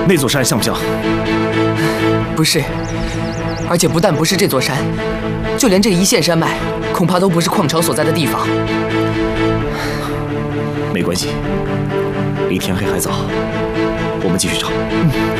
那座山像不像？ 不是，而且不但不是这座山，就连这一线山脉，恐怕都不是矿巢所在的地方。 没关系，离天黑还早，我们继续找。